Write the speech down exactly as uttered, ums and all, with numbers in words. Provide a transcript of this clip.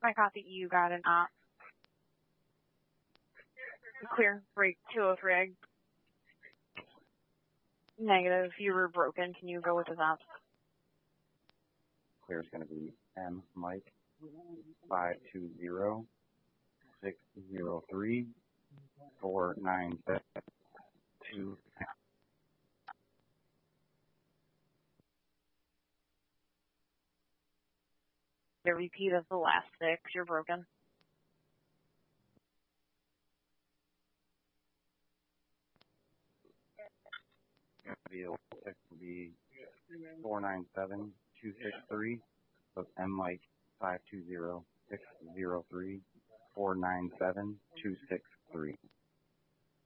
My copy, you got an op. Clear, break two oh three. Negative, you were broken. Can you go with his ops? Clear is going to be M Mike five two zero six zero three four nine two. The repeat of the last six. You're broken. The six will be four nine seven two six three. So M Mike five two zero six zero three four nine seven two six three.